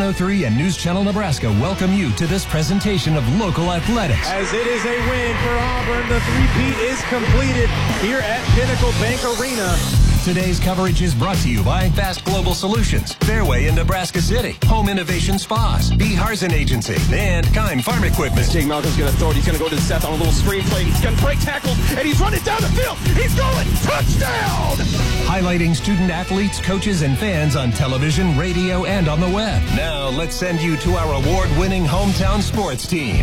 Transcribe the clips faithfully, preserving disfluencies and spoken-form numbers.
oh three and News Channel Nebraska welcome you to this presentation of local athletics. As it is a win for Auburn, the three-peat is completed here at Pinnacle Bank Arena. Today's coverage is brought to you by Fast Global Solutions, Fairway in Nebraska City, Home Innovation Spas, B. Harzen Agency, and Kime Farm Equipment. Jake Malcolm's going to throw it. He's going to go to Seth on a little screen play. He's going to break tackles, and he's running down the field. He's going touchdown! Highlighting student athletes, coaches, and fans on television, radio, and on the web. Now, let's send you to our award-winning hometown sports team.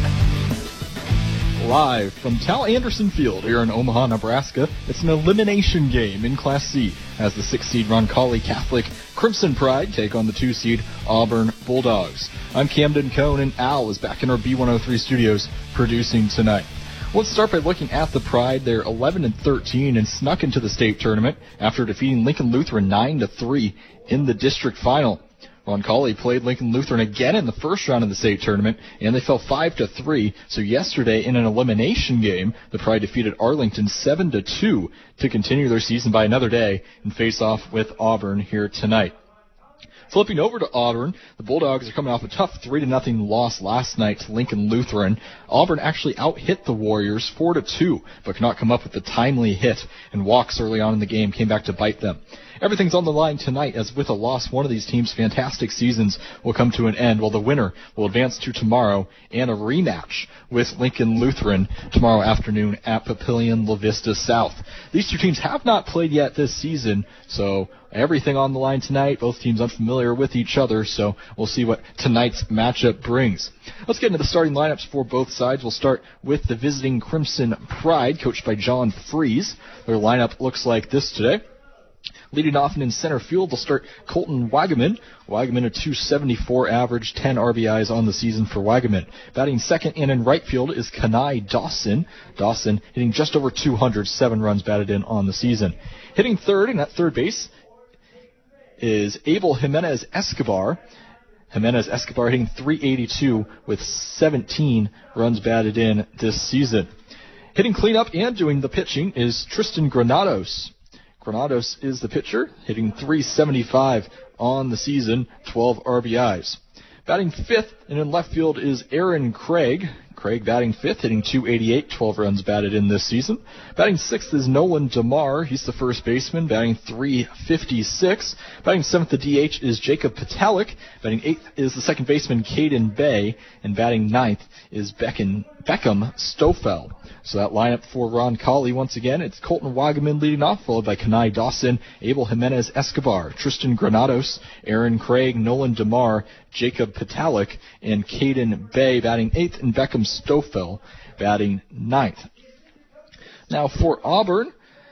Live from Tal Anderson Field here in Omaha, Nebraska, it's an elimination game in Class C as the six seed Roncalli Catholic Crimson Pride take on the two seed Auburn Bulldogs. I'm Camden Cohn, and Al is back in our B one oh three studios producing tonight. Let's start by looking at the Pride. They're eleven and thirteen and snuck into the state tournament after defeating Lincoln Lutheran nine to three in the district final. Roncalli played Lincoln Lutheran again in the first round of the state tournament, and they fell five to three. So yesterday, in an elimination game, the Pride defeated Arlington seven to two to continue their season by another day and face off with Auburn here tonight. Flipping over to Auburn, the Bulldogs are coming off a tough three to nothing loss last night to Lincoln Lutheran. Auburn actually out-hit the Warriors four to two, but could not come up with the timely hit, and walks early on in the game came back to bite them. Everything's on the line tonight, as with a loss, one of these teams' fantastic seasons will come to an end, while the winner will advance to tomorrow and a rematch with Lincoln Lutheran tomorrow afternoon at Papillion La Vista South. These two teams have not played yet this season, so everything on the line tonight. Both teams unfamiliar with each other, so we'll see what tonight's matchup brings. Let's get into the starting lineups for both sides. We'll start with the visiting Crimson Pride, coached by John Freeze. Their lineup looks like this today. Leading off and in center field, they'll start Colton Wagaman. Wagaman, a two seventy-four average, ten R B Is on the season for Wagaman. Batting second and in right field is Kanai Dawson. Dawson hitting just over two hundred, seven runs batted in on the season. Hitting third, and at third base is Abel Jimenez Escobar. Jimenez Escobar hitting three eighty-two with seventeen runs batted in this season. Hitting cleanup and doing the pitching is Tristan Granados. Granados is the pitcher, hitting three seventy-five on the season, twelve R B Is. Batting fifth and in left field is Aaron Craig. Craig batting fifth, hitting two eighty-eight, twelve runs batted in this season. Batting sixth is Nolan DeMar. He's the first baseman, batting three fifty-six. Batting seventh, the D H, is Jacob Patalik. Batting eighth is the second baseman, Caden Bay. And batting ninth is Beckham, Beckham Stofeld. So that lineup for Roncalli, once again, it's Colton Wagaman leading off, followed by Kanai Dawson, Abel Jimenez Escobar, Tristan Granados, Aaron Craig, Nolan DeMar, Jacob Patalik, and Caden Bay batting eighth, and Beckham Stofel batting ninth. Now for Auburn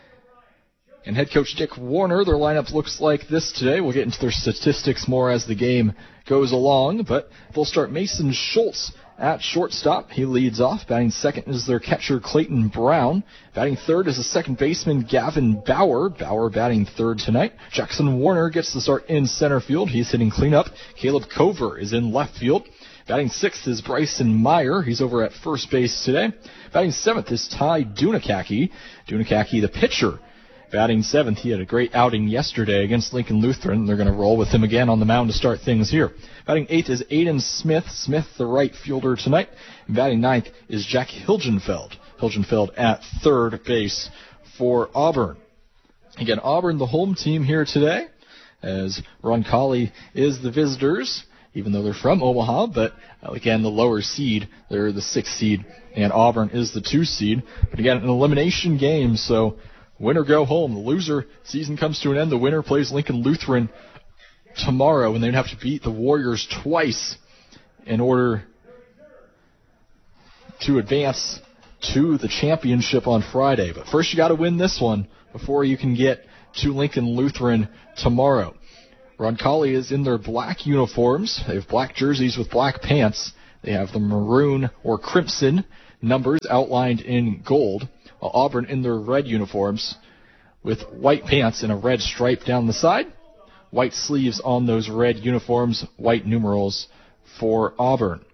and head coach Dick Warner, their lineup looks like this today. We'll get into their statistics more as the game goes along, but they'll start Mason Schultz at shortstop. He leads off. Batting second is their catcher Clayton Brown. Batting third is the second baseman Gavin Bauer. Bauer batting third tonight. Jackson Warner gets the start in center field. He's hitting cleanup. Caleb Cover is in left field. Batting sixth is Bryson Meyer. He's over at first base today. Batting seventh is Ty Dunakaki. Dunakaki, the pitcher, batting seventh. He had a great outing yesterday against Lincoln Lutheran. They're going to roll with him again on the mound to start things here. Batting eighth is Aiden Smith. Smith, the right fielder tonight. And batting ninth is Jack Hilgenfeld. Hilgenfeld at third base for Auburn. Again, Auburn, the home team here today, as Roncalli is the visitors, even though they're from Omaha. But again, the lower seed, they're the sixth seed, and Auburn is the two seed. But again, an elimination game, so winner go home. The loser, season comes to an end. The winner plays Lincoln Lutheran tomorrow, and they'd have to beat the Warriors twice in order to advance to the championship on Friday. But first you got to win this one before you can get to Lincoln Lutheran tomorrow. Roncalli is in their black uniforms. They have black jerseys with black pants. They have the maroon or crimson numbers outlined in gold. While Auburn in their red uniforms with white pants and a red stripe down the side. White sleeves on those red uniforms, white numerals for Auburn.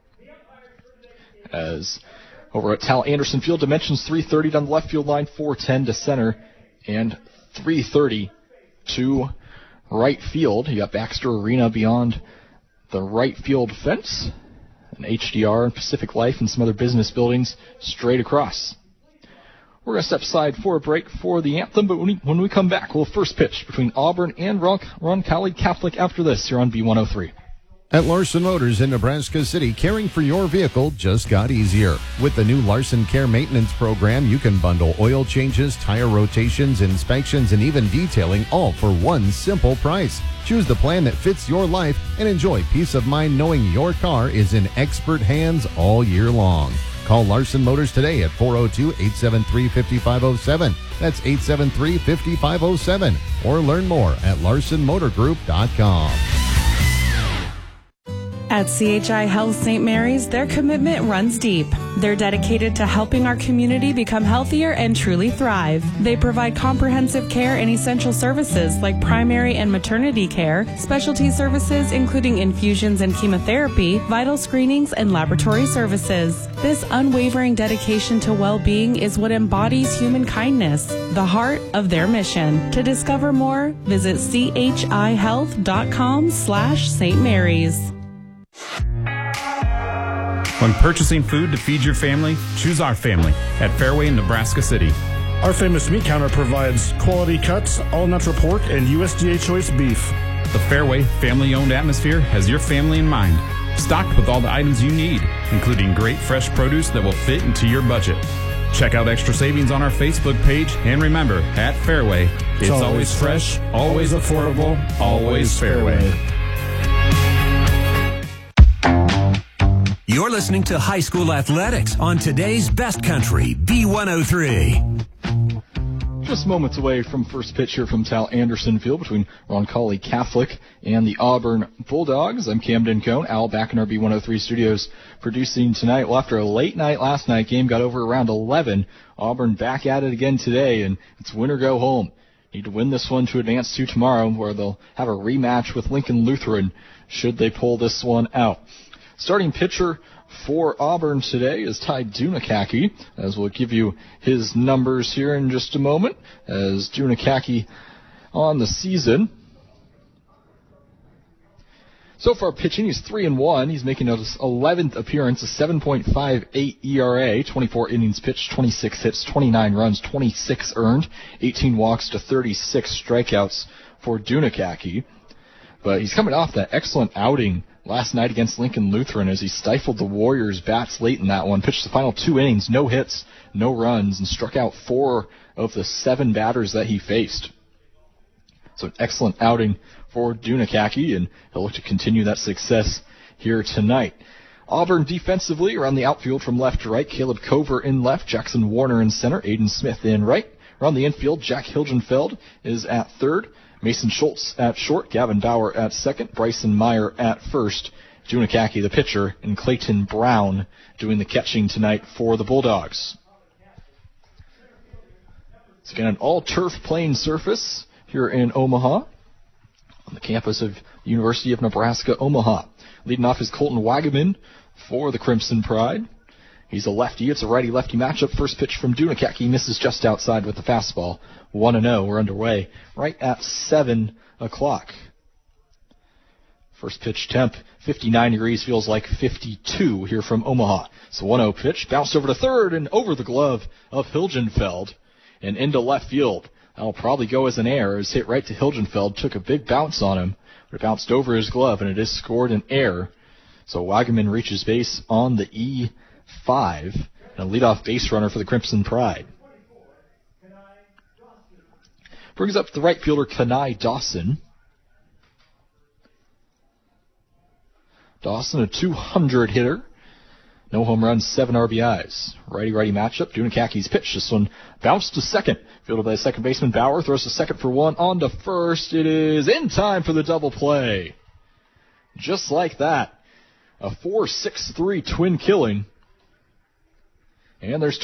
As over at Tal Anderson Field, dimensions three thirty down the left field line, four ten to center, and three thirty to right field. You got Baxter Arena beyond the right field fence, an H D R and Pacific Life and some other business buildings straight across. We're going to step aside for a break for the anthem, but when we, when we come back, we'll first pitch between Auburn and Roncalli Catholic after this here on B one oh three. At Larson Motors in Nebraska City, caring for your vehicle just got easier. With the new Larson Care Maintenance Program, you can bundle oil changes, tire rotations, inspections, and even detailing all for one simple price. Choose the plan that fits your life and enjoy peace of mind knowing your car is in expert hands all year long. Call Larson Motors today at four oh two, eight seven three, five five oh seven. That's eight seven three, five five oh seven. Or learn more at larson motor group dot com. At C H I Health Saint Mary's, their commitment runs deep. They're dedicated to helping our community become healthier and truly thrive. They provide comprehensive care and essential services like primary and maternity care, specialty services including infusions and chemotherapy, vital screenings, and laboratory services. This unwavering dedication to well-being is what embodies human kindness, the heart of their mission. To discover more, visit c h i health dot com slash Saint Mary's. When purchasing food to feed your family, choose our family at Fairway in Nebraska City. Our famous meat counter provides quality cuts, all-natural pork, and U S D A choice beef. The Fairway family-owned atmosphere has your family in mind. Stocked with all the items you need, including great fresh produce that will fit into your budget. Check out extra savings on our Facebook page, and remember, at Fairway, it's, it's always, always fresh, always affordable, always Fairway. You're listening to High School Athletics on today's Best Country, B one oh three. Just moments away from first pitch here from Tal Anderson Field between Roncalli Catholic and the Auburn Bulldogs. I'm Camden Cohn. Al back in our B one oh three studios producing tonight. Well, after a late night last night, game got over around eleven. Auburn back at it again today, and it's win or go home. Need to win this one to advance to tomorrow, where they'll have a rematch with Lincoln Lutheran should they pull this one out. Starting pitcher for Auburn today is Ty Dunakaki, as we'll give you his numbers here in just a moment, as Dunakaki on the season. So far pitching, he's three and one. He's making his eleventh appearance, a seven point five eight E R A, twenty-four innings pitched, twenty-six hits, twenty-nine runs, twenty-six earned, eighteen walks to thirty-six strikeouts for Dunakaki. But he's coming off that excellent outing last night against Lincoln Lutheran as he stifled the Warriors' bats late in that one, pitched the final two innings, no hits, no runs, and struck out four of the seven batters that he faced. So an excellent outing for Dunakaki, and he'll look to continue that success here tonight. Auburn defensively around the outfield from left to right, Caleb Cover in left, Jackson Warner in center, Aiden Smith in right. Around the infield, Jack Hilgenfeld is at third, Mason Schultz at short, Gavin Bauer at second, Bryson Meyer at first, Dunakaki the pitcher, and Clayton Brown doing the catching tonight for the Bulldogs. It's again an all-turf playing surface here in Omaha on the campus of the University of Nebraska, Omaha. Leading off is Colton Wagaman for the Crimson Pride. He's a lefty. It's a righty-lefty matchup. First pitch from Dunakaki misses just outside with the fastball. one and oh. We're underway right at seven o'clock. First pitch temp, fifty-nine degrees, feels like fifty-two here from Omaha. So one oh pitch, bounced over to third and over the glove of Hilgenfeld and into left field. That'll probably go as an error. It's hit right to Hilgenfeld, took a big bounce on him, but it bounced over his glove, and it is scored an error. So Wagaman reaches base on the E five, and a leadoff base runner for the Crimson Pride. Brings up the right fielder, Kenai Dawson. Dawson, a two hundred hitter. No home runs, seven R B Is. Righty-righty matchup. Dunakaki's pitch. This one bounced to second. Fielded by second baseman Bauer. Throws to second for one. On to first. It is in time for the double play. Just like that. A four six three twin killing. And there's